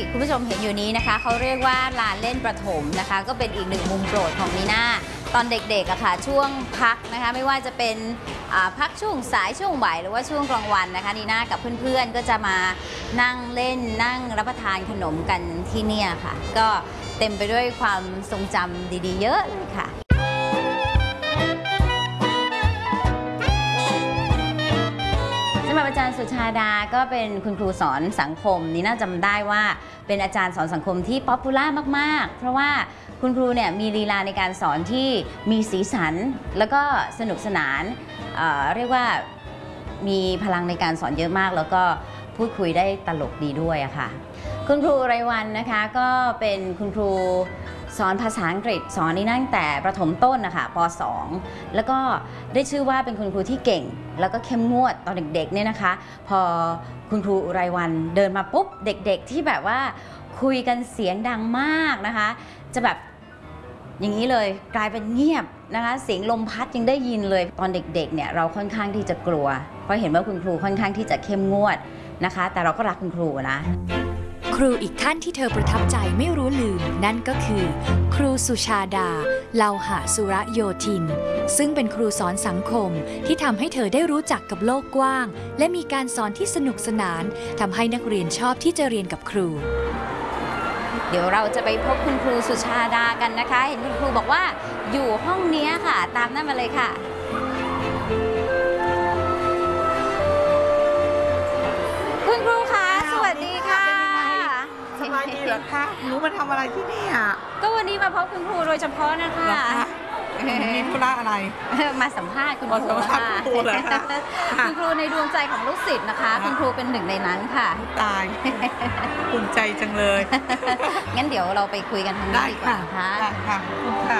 คุณผู้ชมเห็นอยู่นี้นะคะเขาเรียกว่าลานเล่นประถมนะคะก็เป็นอีกหนึ่งมุมโปรดของนีน่าตอนเด็กๆอะค่ะช่วงพักนะคะไม่ว่าจะเป็นพักช่วงสายช่วงบ่ายหรือว่าช่วงกลางวันนะคะนีน่ากับเพื่อนๆก็จะมานั่งเล่นนั่งรับประทานขนมกันที่เนี่ยค่ะก็เต็มไปด้วยความทรงจำดีๆเยอะเลยค่ะสำหรับอาจารย์สุชาดาก็เป็นคุณครูสอนสังคมนี่น่าจำได้ว่าเป็นอาจารย์สอนสังคมที่ป๊อปปูล่ามากๆเพราะว่าคุณครูเนี่ยมีลีลาในการสอนที่มีสีสันแล้วก็สนุกสนานเรียกว่ามีพลังในการสอนเยอะมากแล้วก็พูดคุยได้ตลกดีด้วยอะค่ะคุณครูไรวันนะคะก็เป็นคุณครูสอนภาษาอังกฤษสอนนี่ตั้งแต่ประถมต้นนะคะป.2 แล้วก็ได้ชื่อว่าเป็นคุณครูที่เก่งแล้วก็เข้มงวดตอนเด็กๆเนี่ยนะคะพอคุณครูไรวันเดินมาปุ๊บเด็กๆที่แบบว่าคุยกันเสียงดังมากนะคะจะแบบอย่างนี้เลยกลายเป็นเงียบนะคะเสียงลมพัดยังได้ยินเลยตอนเด็กๆเนี่ยเราค่อนข้างที่จะกลัวเพราะเห็นว่าคุณครูค่อนข้างที่จะเข้มงวดนะคะแต่เราก็รักคุณครูนะครูอีกท่านที่เธอประทับใจไม่รู้ลืมนั่นก็คือครูสุชาดาเลาหะสุรโยธินซึ่งเป็นครูสอนสังคมที่ทำให้เธอได้รู้จักกับโลกกว้างและมีการสอนที่สนุกสนานทำให้นักเรียนชอบที่จะเรียนกับครูเดี๋ยวเราจะไปพบคุณครูสุชาดากันนะคะเห็นคุณครูบอกว่าอยู่ห้องนี้ค่ะตามนั่นมาเลยค่ะคุณครูคะสวัสดีค่ะสบายดีเหรอคะหนูมาทำอะไรที่นี่อ่ะก็วันนี้มาพบคุณครูโดยเฉพาะนะคะมีธุระอะไรมาสัมภาษณ์คุณครูค่ะคุณครูในดวงใจของลูกศิษย์นะคะคุณครูเป็นหนึ่งในนั้นค่ะตายภูมิใจจังเลยงั้นเดี๋ยวเราไปคุยกันทางนี้ดีกว่าค่ะได้ค่ะคุณค่ะ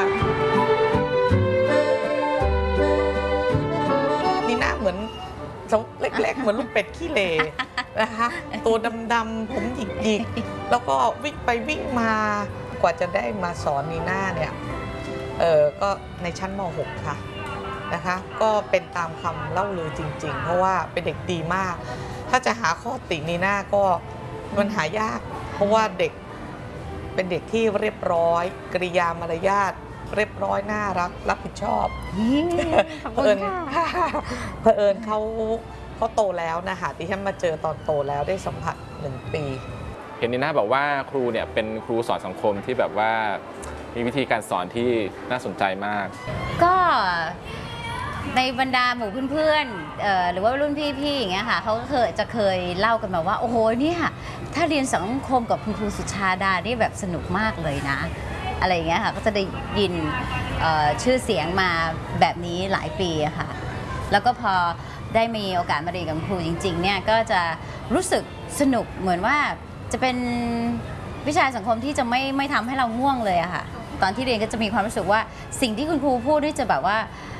นี่หน้าเหมือนเล็กๆเหมือนลูกเป็ดขี้เหร่นะคะตัวดำๆผมหยิกๆแล้วก็วิ่งไปวิ่งมากว่าจะได้มาสอนนีน่าเนี่ยก็ในชั้นม.6 ค่ะนะคะก็เป็นตามคำเล่าลือจริงๆเพราะว่าเป็นเด็กดีมากถ้าจะหาข้อตินีน่าก็มันหายากเพราะว่าเด็กเป็นเด็กที่เรียบร้อยกริยามารยาทเรียบร้อยน่ารักรับผิดชอบเผอิญเขาโตแล้วนะคะที่ฉันมาเจอตอนโตแล้วได้สัมผัส1 ปีเห็นนีน่าบอกว่าครูเนี่ยเป็นครูสอนสังคมที่แบบว่ามีวิธีการสอนที่น่าสนใจมากก็ในบรรดาหมู่เพื่อนๆหรือว่ารุ่นพี่ๆอย่างเงี้ยค่ะเขาก็เคยเล่ากันมาว่าโอ้โหเนี่ยถ้าเรียนสังคมกับคุณครูสุชาดานี่แบบสนุกมากเลยนะอะไรอย่างเงี้ยค่ะก็จะได้ยินชื่อเสียงมาแบบนี้หลายปีอะค่ะแล้วก็พอได้มีโอกาสมาเรียนกับครูจริงๆเนี่ยก็จะรู้สึกสนุกเหมือนว่าจะเป็นวิชาสังคมที่จะไม่ทำให้เราง่วงเลยอะค่ะตอนที่เรียนก็จะมีความรู้สึกว่าสิ่งที่คุณครูพูดนี่จะแบบว่า